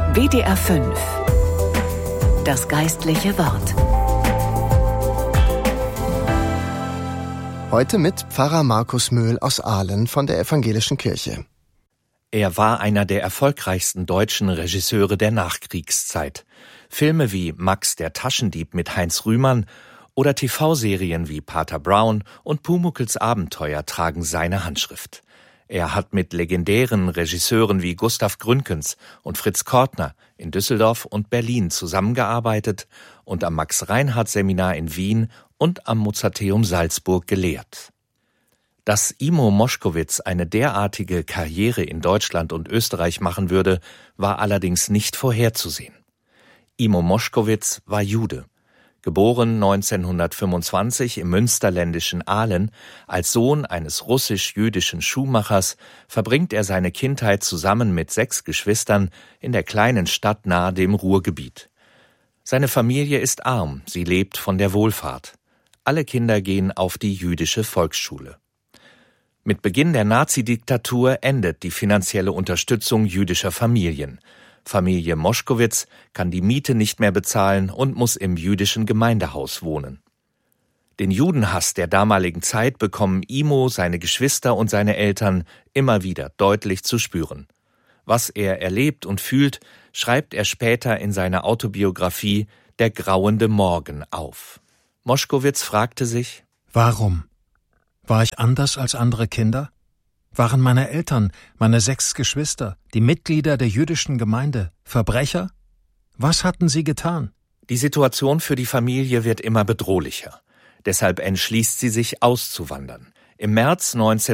WDR 5. Das geistliche Wort. Heute mit Pfarrer Markus Möhl aus Ahlen von der Evangelischen Kirche. Er war einer der erfolgreichsten deutschen Regisseure der Nachkriegszeit. Filme wie Max der Taschendieb mit Heinz Rühmann oder TV-Serien wie Pater Brown und Pumuckls Abenteuer tragen seine Handschrift. Er hat mit legendären Regisseuren wie Gustav Gründgens und Fritz Kortner in Düsseldorf und Berlin zusammengearbeitet und am Max-Reinhardt-Seminar in Wien und am Mozarteum Salzburg gelehrt. Dass Imo Moschkowitz eine derartige Karriere in Deutschland und Österreich machen würde, war allerdings nicht vorherzusehen. Imo Moschkowitz war Jude. Geboren 1925 im münsterländischen Ahlen, als Sohn eines russisch-jüdischen Schuhmachers, verbringt er seine Kindheit zusammen mit 6 Geschwistern in der kleinen Stadt nahe dem Ruhrgebiet. Seine Familie ist arm, sie lebt von der Wohlfahrt. Alle Kinder gehen auf die jüdische Volksschule. Mit Beginn der Nazidiktatur endet die finanzielle Unterstützung jüdischer Familien. Familie Moschkowitz kann die Miete nicht mehr bezahlen und muss im jüdischen Gemeindehaus wohnen. Den Judenhass der damaligen Zeit bekommen Imo, seine Geschwister und seine Eltern immer wieder deutlich zu spüren. Was er erlebt und fühlt, schreibt er später in seiner Autobiografie »Der grauende Morgen« auf. Moschkowitz fragte sich: Warum? War ich anders als andere Kinder? Waren meine Eltern, meine 6 Geschwister, die Mitglieder der jüdischen Gemeinde, Verbrecher? Was hatten sie getan? Die Situation für die Familie wird immer bedrohlicher. Deshalb entschließt sie sich, auszuwandern. Im März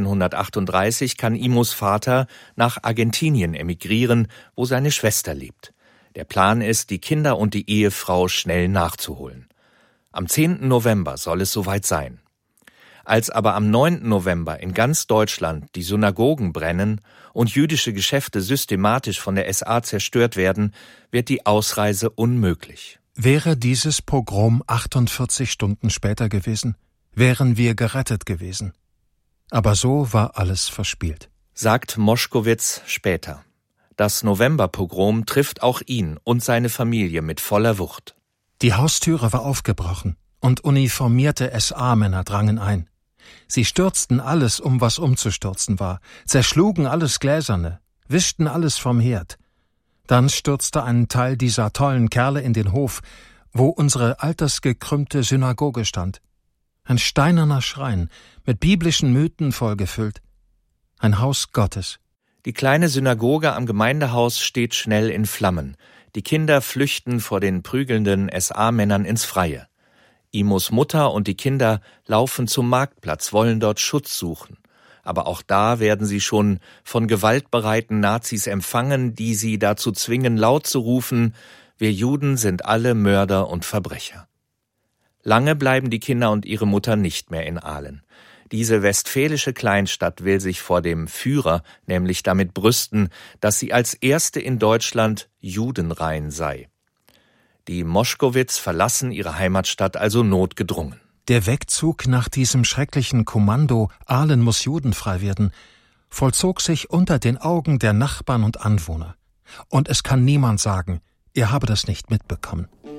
1938 kann Imos Vater nach Argentinien emigrieren, wo seine Schwester lebt. Der Plan ist, die Kinder und die Ehefrau schnell nachzuholen. Am 10. November soll es soweit sein. Als aber am 9. November in ganz Deutschland die Synagogen brennen und jüdische Geschäfte systematisch von der SA zerstört werden, wird die Ausreise unmöglich. Wäre dieses Pogrom 48 Stunden später gewesen, wären wir gerettet gewesen. Aber so war alles verspielt, sagt Moschkowitz später. Das Novemberpogrom trifft auch ihn und seine Familie mit voller Wucht. Die Haustüre war aufgebrochen und uniformierte SA-Männer drangen ein. Sie stürzten alles, was umzustürzen war, zerschlugen alles Gläserne, wischten alles vom Herd. Dann stürzte ein Teil dieser tollen Kerle in den Hof, wo unsere altersgekrümmte Synagoge stand. Ein steinerner Schrein, mit biblischen Mythen vollgefüllt. Ein Haus Gottes. Die kleine Synagoge am Gemeindehaus steht schnell in Flammen. Die Kinder flüchten vor den prügelnden SA-Männern ins Freie. Imos Mutter und die Kinder laufen zum Marktplatz, wollen dort Schutz suchen. Aber auch da werden sie schon von gewaltbereiten Nazis empfangen, die sie dazu zwingen, laut zu rufen: Wir Juden sind alle Mörder und Verbrecher. Lange bleiben die Kinder und ihre Mutter nicht mehr in Ahlen. Diese westfälische Kleinstadt will sich vor dem Führer nämlich damit brüsten, dass sie als erste in Deutschland judenrein sei. Die Moschkowitz verlassen ihre Heimatstadt also notgedrungen. Der Wegzug nach diesem schrecklichen Kommando »Ahlen muss judenfrei werden« vollzog sich unter den Augen der Nachbarn und Anwohner. Und es kann niemand sagen, er habe das nicht mitbekommen.